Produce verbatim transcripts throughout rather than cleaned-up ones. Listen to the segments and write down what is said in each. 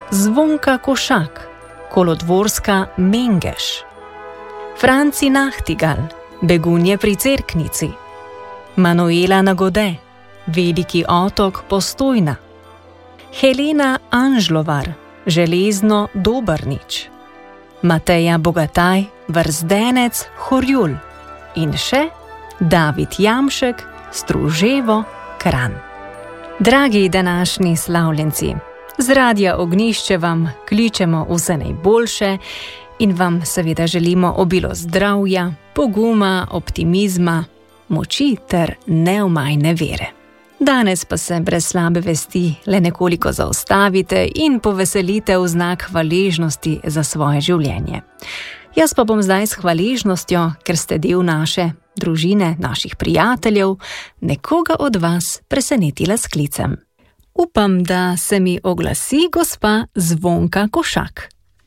Zvonka Košak, Kolodvorska Mengeš, Franci Nachtigal, Begunje pri Cerknici, Manuela Nagode, Veliki otok Postojna, Helena Anžlovar, Železno Dobrnič, Mateja Bogataj, Vrzdenec Horjul in še David Jamšek, Struževo, Kranj. Dragi današnji slavljenci, z Radia Ognjišče vam kličemo vse najboljše in vam seveda želimo obilo zdravja, poguma, optimizma, moči ter neomajne vere. Danes pa se brez slabe vesti le nekoliko zaustavite in poveselite v znak hvaležnosti za svoje življenje. Jaz pa bom zdaj s hvaležnostjo, ker ste del naše družine, naših prijateljev, nekoga od vas presenetila s klicem. Upam, da se mi oglasi gospa Zvonka Košak.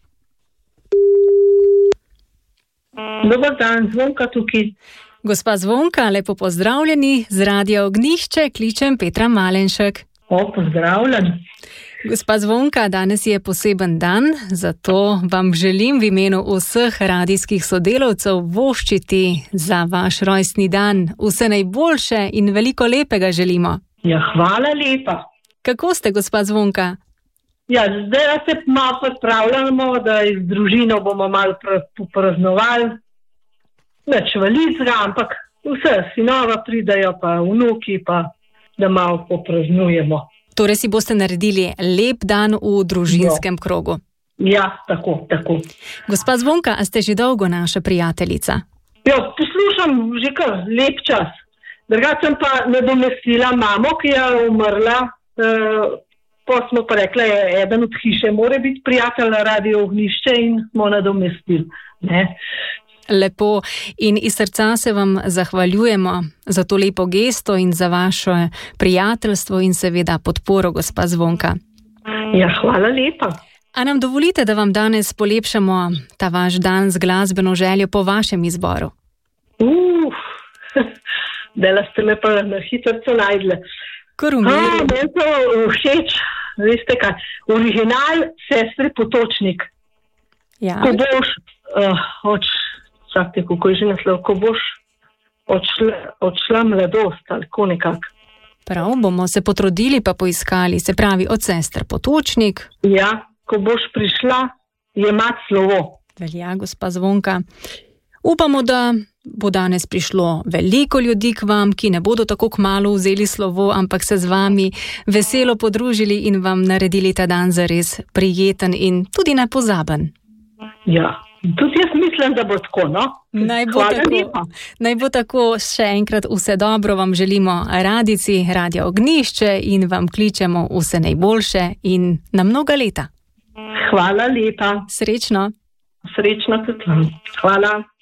Dobar dan, Zvonka tukaj. Gospa Zvonka, lepo pozdravljeni, z Radia Ognjišče kličem Petra Malenšek. O, pozdravljen. Gospa Zvonka, danes je poseben dan, zato vam želim v imenu vseh radijskih sodelavcev voščiti za vaš rojstni dan. Vse najboljše in veliko lepega želimo. Ja, hvala lepa. Kako ste, gospa Zvonka? Ja, zdaj se malo pripravljamo, da z družino bomo malo popraznovali. Več valizga, ampak vse sinova pridajo, pa vnuki, pa da malo popraznujemo. Torej si boste naredili lep dan v družinskem no. krogu. Ja, tako, tako. Gospa Zvonka, a ste že dolgo naša prijateljica? Ja, poslušam že kar lep čas. Drugače sem pa nadomestila mamo, ki je umrla. E, pa smo pa rekli, eden od hiše mora biti prijatelj na Radio Ognjišče in smo nadomestili. Ne? Lepo in iz srca se vam zahvaljujemo za to lepo gesto in za vaše prijateljstvo in seveda podporo, gospa Zvonka. Ja, hvala lepa. A nam dovolite, da vam danes polepšamo ta vaš dan z glasbeno željo po vašem izboru? Uf, dela ste me pa na hitrco najdle. Kar umiru. A, meni to všeč, veste kaj, original Sestre Potočnik. Ja. Ko boš, uh, oč, čakajte, kako je že naslov, ko boš odšla, odšla mladost, ali ko nekak. Prav, bomo se potrudili pa poiskali, se pravi od Sester Potočnik. Ja, ko boš prišla, je mat slovo. Velja, gospa Zvonka. Upamo, da bo danes prišlo veliko ljudi k vam, ki ne bodo tako kmalu vzeli slovo, ampak se z vami veselo podružili in vam naredili ta dan zares prijeten in tudi nepozaben. Ja, tudi jaz mislim, da bo tako, no? Naj bo tako. Naj bo tako, še enkrat vse dobro vam želimo radici, Radio Ognjišče in vam kličemo vse najboljše in na mnoga leta. Hvala lepa. Srečno. Srečno tudi vam. Hvala.